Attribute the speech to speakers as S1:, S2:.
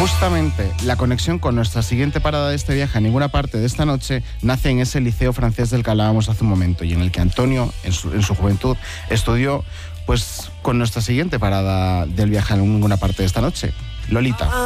S1: Justamente la conexión con nuestra siguiente parada de este viaje a ninguna parte de esta noche nace en ese liceo francés del que hablábamos hace un momento y en el que Antonio, en su juventud, estudió pues con nuestra siguiente parada del viaje a ninguna parte de esta noche, Lolita.